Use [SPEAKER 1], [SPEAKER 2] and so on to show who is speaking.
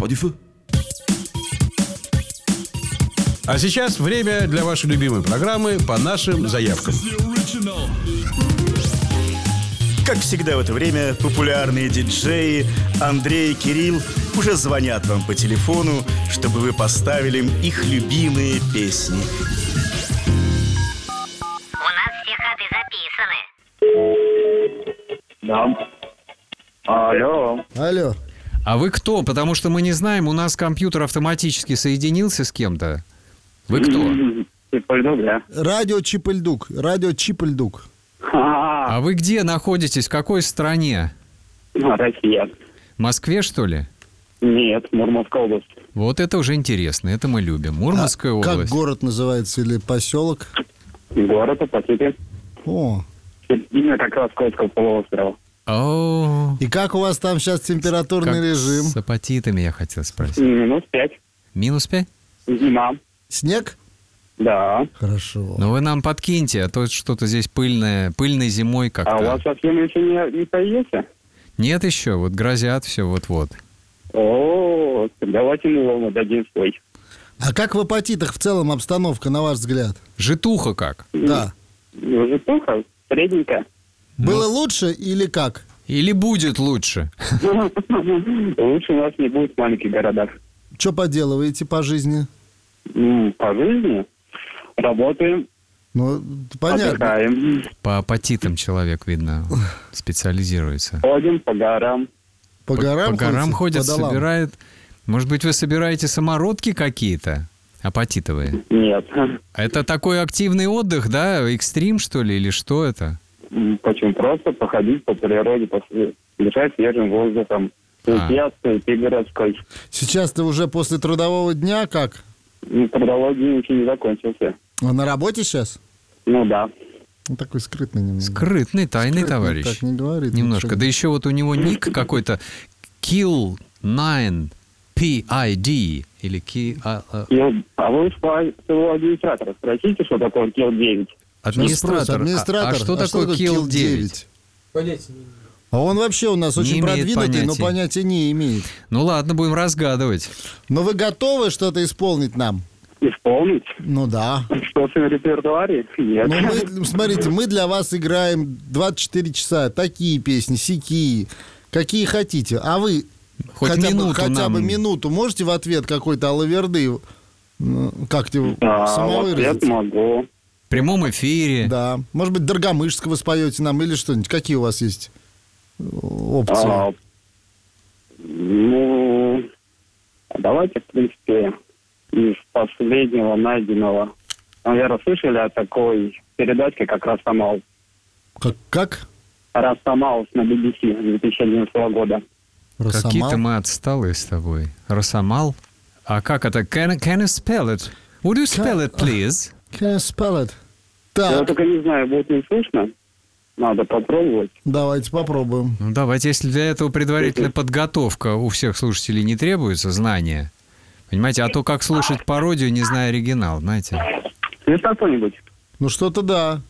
[SPEAKER 1] pas du feu.
[SPEAKER 2] А сейчас время для вашей любимой программы по нашим заявкам.
[SPEAKER 3] Как всегда в это время популярные диджеи Андрей и Кирилл уже звонят вам по телефону, чтобы вы поставили им их любимые песни.
[SPEAKER 4] У нас все ходы записаны.
[SPEAKER 5] Да. Алло.
[SPEAKER 6] Алло.
[SPEAKER 7] А вы кто? Потому что мы не знаем, у нас компьютер автоматически соединился с кем-то. Вы кто?
[SPEAKER 5] Чипальдук, да?
[SPEAKER 6] Радио Чипальдук. Радио Чипальдук.
[SPEAKER 7] А вы где находитесь? В какой стране?
[SPEAKER 5] Россия.
[SPEAKER 7] В Москве, что ли?
[SPEAKER 5] Нет, Мурманская область.
[SPEAKER 7] Вот это уже интересно, это мы любим. Мурманская
[SPEAKER 6] Как
[SPEAKER 7] область.
[SPEAKER 6] город называется или поселок?
[SPEAKER 5] Город Апатиты.
[SPEAKER 6] О.
[SPEAKER 5] Именно как раз Кольского полуострова.
[SPEAKER 7] О,
[SPEAKER 6] И как у вас там сейчас температурный
[SPEAKER 7] как
[SPEAKER 6] режим?
[SPEAKER 7] с апатитами я хотел спросить.
[SPEAKER 5] Минус 5.
[SPEAKER 7] Минус 5?
[SPEAKER 5] Зима.
[SPEAKER 6] Снег?
[SPEAKER 5] Да.
[SPEAKER 6] Хорошо.
[SPEAKER 7] Ну вы нам подкиньте, а то что-то здесь пыльной зимой как-то.
[SPEAKER 5] А у вас совсем еще не появился?
[SPEAKER 7] Нет еще, вот грозят все вот-вот.
[SPEAKER 5] О, давайте мы вам дадим свой.
[SPEAKER 6] А как в Апатитах в целом обстановка, на ваш взгляд?
[SPEAKER 7] Житуха как?
[SPEAKER 6] Да.
[SPEAKER 5] Уже плохо, средненько.
[SPEAKER 6] Было лучше или как?
[SPEAKER 7] Или будет лучше?
[SPEAKER 5] Лучше у нас не будет в маленьких городах.
[SPEAKER 6] Что поделываете по жизни?
[SPEAKER 5] По жизни работаем,
[SPEAKER 6] Ну, понятно.
[SPEAKER 5] отдыхаем,
[SPEAKER 7] По апатитам человек, видно, специализируется.
[SPEAKER 5] ходим по горам.
[SPEAKER 6] По горам,
[SPEAKER 7] По горам ходит,
[SPEAKER 6] ходите? По долам?
[SPEAKER 7] собирает. Может быть, вы собираете самородки какие-то апатитовые?
[SPEAKER 5] Нет.
[SPEAKER 7] Это такой активный отдых, да? Экстрим, что ли, или что это?
[SPEAKER 5] Почему? Просто походить по природе, дышать свежим воздухом. Смеяться, ты городской.
[SPEAKER 6] Сейчас-то уже после трудового дня как?
[SPEAKER 5] Трудовой день еще не закончился.
[SPEAKER 6] А на работе сейчас?
[SPEAKER 5] Ну да.
[SPEAKER 6] Он такой скрытный немного.
[SPEAKER 7] Скрытный, тайный
[SPEAKER 6] Скрытный,
[SPEAKER 7] товарищ.
[SPEAKER 6] так не говорит
[SPEAKER 7] Немножко.
[SPEAKER 6] ничего.
[SPEAKER 7] Да еще вот у него ник какой-то Kill9 PID или
[SPEAKER 5] А вы своего администратора спросите, что такое Kill 9?
[SPEAKER 7] администратор.
[SPEAKER 6] Администратор.
[SPEAKER 7] А что такое Kill 9?
[SPEAKER 6] А он вообще у нас
[SPEAKER 7] Не
[SPEAKER 6] очень
[SPEAKER 7] имеет
[SPEAKER 6] продвинутый, но
[SPEAKER 7] понятия.
[SPEAKER 6] понятия не имеет.
[SPEAKER 7] Ну ладно, будем разгадывать.
[SPEAKER 6] Но вы готовы что-то исполнить нам?
[SPEAKER 5] Исполнить?
[SPEAKER 6] Ну да.
[SPEAKER 5] Что в репертуаре? Нет.
[SPEAKER 6] Ну, смотрите, мы для вас играем 24 часа. Такие песни, сякие, какие хотите. А вы
[SPEAKER 7] Хоть минуту
[SPEAKER 6] хотя бы
[SPEAKER 7] нам.
[SPEAKER 6] минуту можете в ответ какой-то алаверды как-то
[SPEAKER 5] Да, в ответ
[SPEAKER 6] самовыразиться?
[SPEAKER 7] В
[SPEAKER 5] могу.
[SPEAKER 7] прямом эфире.
[SPEAKER 6] Да. Может быть, Доргомышского споете нам или что-нибудь. Какие у вас есть опции?
[SPEAKER 5] Ну, давайте, в принципе, из последнего найденного. Наверное, слышали о такой передачке, как «Растамал».
[SPEAKER 6] Как?
[SPEAKER 5] «Растамал» на BBC 2011 года.
[SPEAKER 7] Какие-то мы отсталые с тобой. Росомал? А как это? Can you spell it? Would you spell it, please?
[SPEAKER 6] Can I spell it?
[SPEAKER 5] Я
[SPEAKER 6] Так,
[SPEAKER 5] только не знаю, будет ли слышно. Надо попробовать.
[SPEAKER 6] давайте попробуем.
[SPEAKER 7] Ну, давайте, если для этого предварительная подготовка у всех слушателей не требуется, знания. Понимаете, а то как слушать пародию, не зная оригинал, знаете.
[SPEAKER 5] Есть кто-нибудь?
[SPEAKER 6] Ну, что-то да.